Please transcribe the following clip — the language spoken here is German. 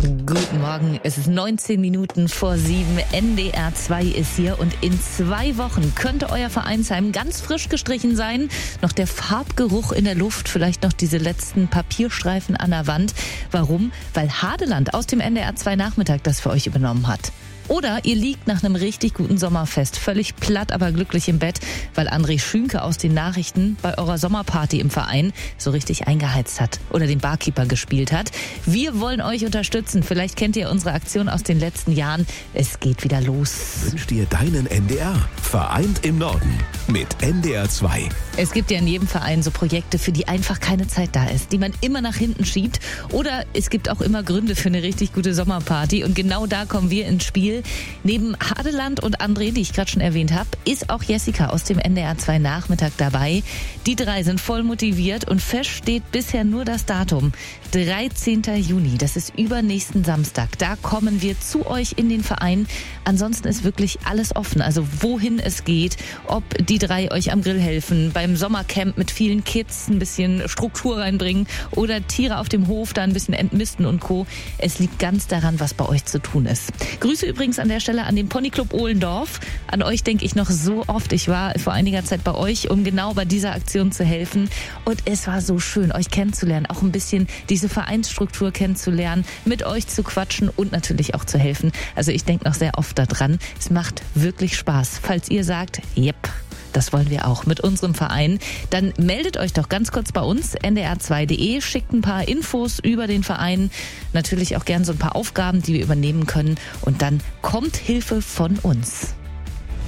Guten Morgen, es ist 19 Minuten vor 7. NDR 2 ist hier und in 2 Wochen könnte euer Vereinsheim ganz frisch gestrichen sein. Noch der Farbgeruch in der Luft, vielleicht noch diese letzten Papierstreifen an der Wand. Warum? Weil Hadeland aus dem NDR 2 Nachmittag das für euch übernommen hat. Oder ihr liegt nach einem richtig guten Sommerfest völlig platt, aber glücklich im Bett, weil André Schünke aus den Nachrichten bei eurer Sommerparty im Verein so richtig eingeheizt hat oder den Barkeeper gespielt hat. Wir wollen euch unterstützen. Vielleicht kennt ihr unsere Aktion aus den letzten Jahren. Es geht wieder los. Wünsch dir deinen NDR. Vereint im Norden mit NDR 2. Es gibt ja in jedem Verein so Projekte, für die einfach keine Zeit da ist, die man immer nach hinten schiebt. Oder es gibt auch immer Gründe für eine richtig gute Sommerparty. Und genau da kommen wir ins Spiel. Neben Hadeland und André, die ich gerade schon erwähnt habe, ist auch Jessica aus dem NDR 2 Nachmittag dabei. Die 3 sind voll motiviert und fest steht bisher nur das Datum. 13. Juni, das ist übernächsten Samstag. Da kommen wir zu euch in den Verein. Ansonsten ist wirklich alles offen. Also wohin es geht, ob die 3 euch am Grill helfen, beim Sommercamp mit vielen Kids ein bisschen Struktur reinbringen oder Tiere auf dem Hof da ein bisschen entmisten und Co. Es liegt ganz daran, was bei euch zu tun ist. Grüße übrigens an der Stelle an den Ponyclub Ohlendorf. An euch denke ich noch so oft. Ich war vor einiger Zeit bei euch, um genau bei dieser Aktion zu helfen. Und es war so schön, euch kennenzulernen, auch ein bisschen diese Vereinsstruktur kennenzulernen, mit euch zu quatschen und natürlich auch zu helfen. Also ich denke noch sehr oft daran. Es macht wirklich Spaß. Falls ihr sagt, yep, das wollen wir auch mit unserem Verein. Dann meldet euch doch ganz kurz bei uns, ndr2.de, schickt ein paar Infos über den Verein, natürlich auch gern so ein paar Aufgaben, die wir übernehmen können und dann kommt Hilfe von uns.